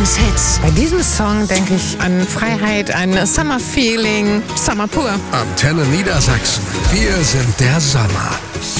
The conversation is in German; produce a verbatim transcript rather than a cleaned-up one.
eins Hits. Bei diesem Song denke ich an Freiheit, an Summer Feeling, Summer pur. Antenne Niedersachsen. Wir sind der Sommer.